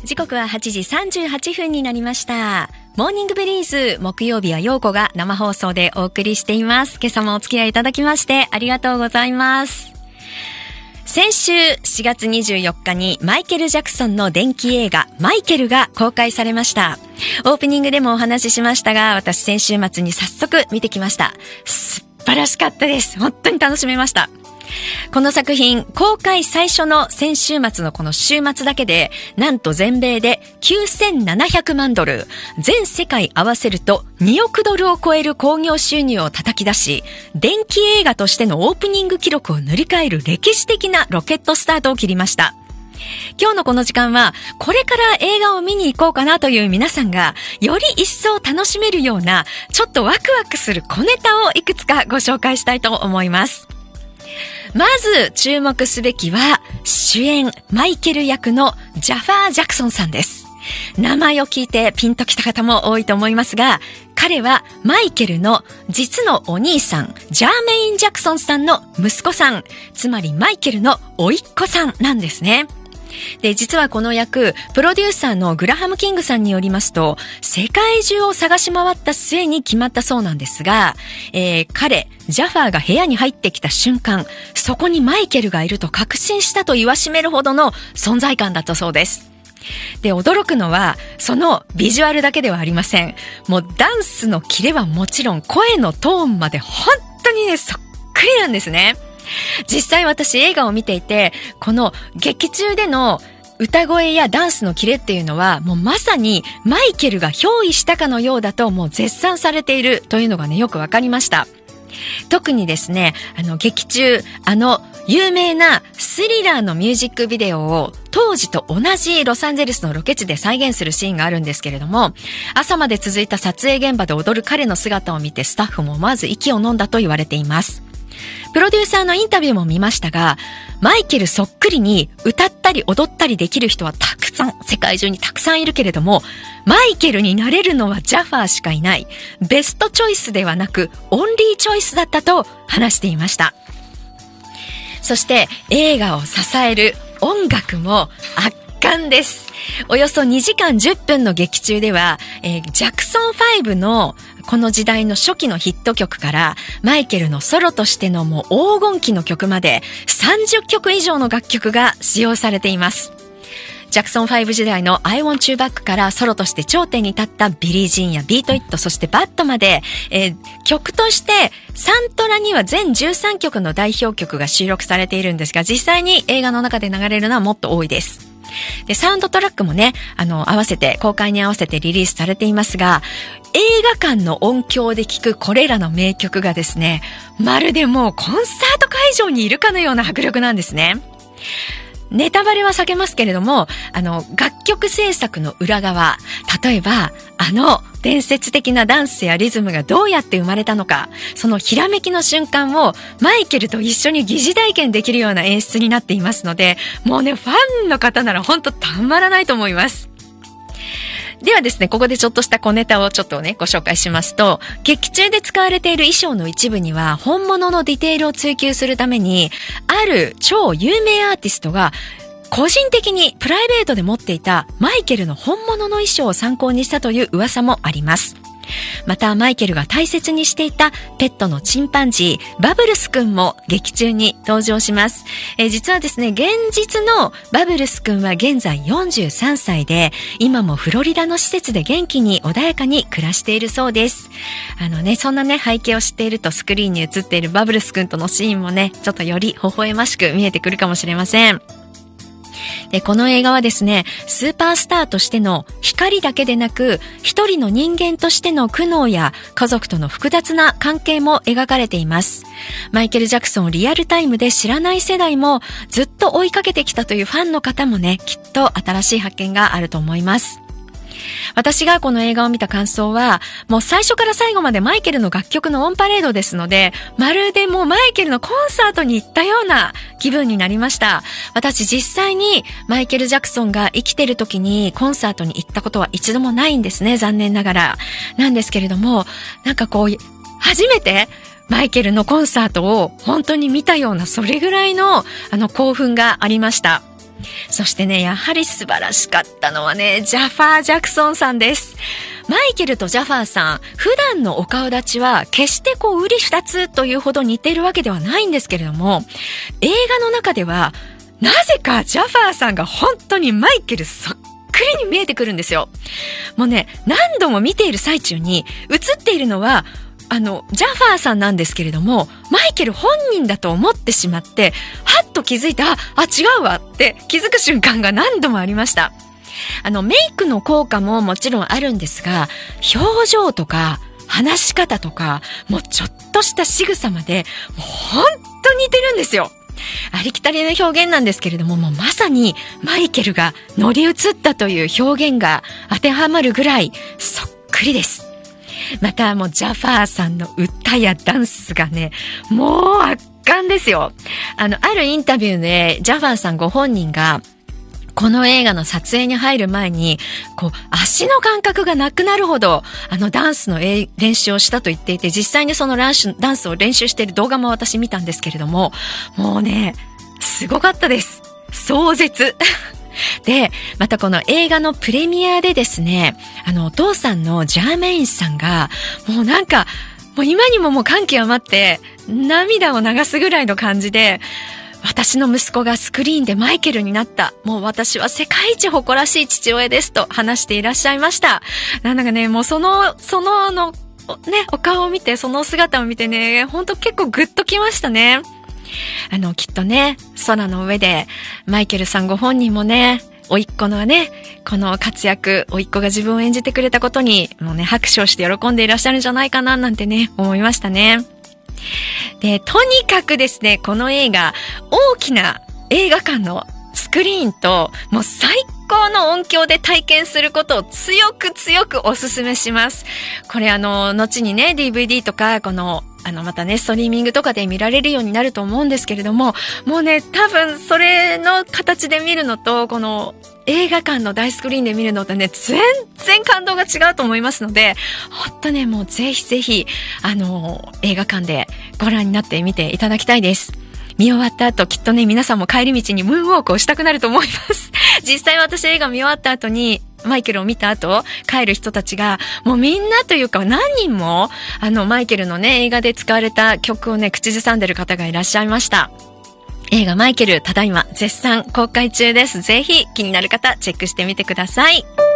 時刻は8時38分になりました。モーニングベリーズ、木曜日は陽子が生放送でお送りしています。今朝もお付き合いいただきましてありがとうございます。先週4月24日にマイケル・ジャクソンの伝記映画マイケルが公開されました。オープニングでもお話ししましたが、私先週末に早速見てきました。素晴らしかったです。本当に楽しめました。この作品、公開最初の先週末のこの週末だけで、なんと全米で9700万ドル、全世界合わせると2億ドルを超える興行収入を叩き出し、伝記映画としてのオープニング記録を塗り替える歴史的なロケットスタートを切りました。今日のこの時間は、これから映画を見に行こうかなという皆さんが、より一層楽しめるような、ちょっとワクワクする小ネタをいくつかご紹介したいと思います。まず注目すべきは主演マイケル役のジャファー・ジャクソンさんです。名前を聞いてピンときた方も多いと思いますが、彼はマイケルの実のお兄さんジャーメイン・ジャクソンさんの息子さん、つまりマイケルの甥っ子さんなんですね。で、実はこの役、プロデューサーのグラハム・キングさんによりますと、世界中を探し回った末に決まったそうなんですが、彼、ジャファーが部屋に入ってきた瞬間、そこにマイケルがいると確信したと言わしめるほどの存在感だったそうです。で、驚くのは、そのビジュアルだけではありません。もうダンスのキレはもちろん、声のトーンまで本当にね、そっくりなんですね。実際私映画を見ていて、この劇中での歌声やダンスのキレっていうのはもうまさにマイケルが憑依したかのようだともう絶賛されているというのがね、よくわかりました。特にですね、劇中有名なスリラーのミュージックビデオを当時と同じロサンゼルスのロケ地で再現するシーンがあるんですけれども、朝まで続いた撮影現場で踊る彼の姿を見てスタッフも思わず息を飲んだと言われています。プロデューサーのインタビューも見ましたが、マイケルそっくりに歌ったり踊ったりできる人はたくさん、世界中にたくさんいるけれども、マイケルになれるのはジャファーしかいない。ベストチョイスではなく、オンリーチョイスだったと話していました。そして映画を支える音楽も圧巻です。およそ2時間10分の劇中では、ジャクソン5のこの時代の初期のヒット曲からマイケルのソロとしてのもう黄金期の曲まで30曲以上の楽曲が使用されています。ジャクソン5時代の I Want You Back からソロとして頂点に立ったビリー・ジーンやビート・イット、そしてバッドまで、曲としてサントラには全13曲の代表曲が収録されているんですが、実際に映画の中で流れるのはもっと多いです。で、サウンドトラックもね、公開に合わせてリリースされていますが、映画館の音響で聴くこれらの名曲がですね、まるでもうコンサート会場にいるかのような迫力なんですね。ネタバレは避けますけれども、楽曲制作の裏側、例えば、伝説的なダンスやリズムがどうやって生まれたのか、そのひらめきの瞬間をマイケルと一緒に疑似体験できるような演出になっていますので、もうね、ファンの方なら本当たまらないと思います。ではですね、ここでちょっとした小ネタをちょっとね、ご紹介しますと、劇中で使われている衣装の一部には、本物のディテールを追求するために、ある超有名アーティストが、個人的にプライベートで持っていたマイケルの本物の衣装を参考にしたという噂もあります。またマイケルが大切にしていたペットのチンパンジーバブルスくんも劇中に登場します。実はですね、現実のバブルスくんは現在43歳で、今もフロリダの施設で元気に穏やかに暮らしているそうです。そんなね、背景を知っているとスクリーンに映っているバブルスくんとのシーンもね、ちょっとより微笑ましく見えてくるかもしれません。で、この映画はですね、スーパースターとしての光だけでなく、一人の人間としての苦悩や家族との複雑な関係も描かれています。マイケル・ジャクソンをリアルタイムで知らない世代もずっと追いかけてきたというファンの方もね、きっと新しい発見があると思います。私がこの映画を見た感想は、もう最初から最後までマイケルの楽曲のオンパレードですので、まるでもうマイケルのコンサートに行ったような気分になりました。私実際にマイケル・ジャクソンが生きてる時にコンサートに行ったことは一度もないんですね、残念ながら。なんですけれども、なんかこう、初めてマイケルのコンサートを本当に見たような、それぐらいの興奮がありました。 そしてね、やはり素晴らしかったのはね、ジャファー・ジャクソンさんです。マイケルとジャファーさん、普段のお顔立ちは決してうり二つというほど似ているわけではないんですけれども、映画の中ではなぜかジャファーさんが本当にマイケルそっくりに見えてくるんですよ。もうね、何度も見ている最中に映っているのはジャファーさんなんですけれども、マイケル本人だと思ってしまって、はっと気づいて、違うわって気づく瞬間が何度もありました。メイクの効果ももちろんあるんですが、表情とか話し方とか、もうちょっとした仕草まで、もう本当に似てるんですよ。ありきたりの表現なんですけれども、もうまさにマイケルが乗り移ったという表現が当てはまるぐらいそっくりです。またもうジャファーさんの歌やダンスがね、もう圧巻ですよ。あるインタビューでジャファーさんご本人がこの映画の撮影に入る前に足の感覚がなくなるほどダンスの練習をしたと言っていて、実際にそのダンスを練習している動画も私見たんですけれども、もうねすごかったです。壮絶で、またこの映画のプレミアでですね、お父さんのジャーメインさんがもうなんかもう今にも感極まって涙を流すぐらいの感じで、私の息子がスクリーンでマイケルになった。もう私は世界一誇らしい父親ですと話していらっしゃいました。なんだかね、もうそのお顔を見て、その姿を見てね、ほんと結構グッときましたね。きっとね、空の上でマイケルさんご本人もね、甥っ子のね、この活躍、甥っ子が自分を演じてくれたことに、もうね、拍手をして喜んでいらっしゃるんじゃないかな、なんてね、思いましたね。で、とにかくですね、この映画、大きな映画館のスクリーンと、もう最高の音響で体験することを強くお勧めします。これ後にね、DVD とか、またね、ストリーミングとかで見られるようになると思うんですけれども、もうね、多分それの形で見るのと、この映画館の大スクリーンで見るのとね、全然感動が違うと思いますので、ほんとね、もうぜひぜひ、映画館でご覧になってみていただきたいです。見終わった後、きっとね、皆さんも帰り道にムーンウォークをしたくなると思います。実際私映画見終わった後に、マイケルを見た後、帰る人たちが、もうみんなというか何人も、マイケルのね、映画で使われた曲をね、口ずさんでる方がいらっしゃいました。映画マイケル、ただいま絶賛公開中です。ぜひ気になる方、チェックしてみてください。